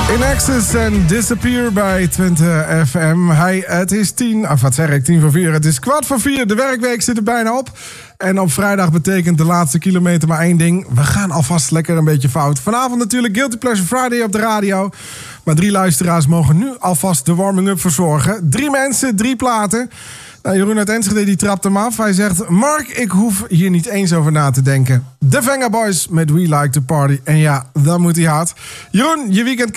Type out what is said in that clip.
In Access en Disappear bij Twente FM. Het is 10 voor 4. Het is 4:15. De werkweek zit er bijna op. En op vrijdag betekent de laatste kilometer maar één ding. We gaan alvast lekker een beetje fout. Vanavond natuurlijk Guilty Pleasure Friday op de radio. Maar 3 luisteraars mogen nu alvast de warming-up verzorgen. 3 mensen, 3 platen. Nou, Jeroen uit Enschede die trapt hem af. Hij zegt, Mark, ik hoef hier niet eens over na te denken. De Venga Boys met We Like to Party. En ja, dan moet hij hard. Jeroen, je weekend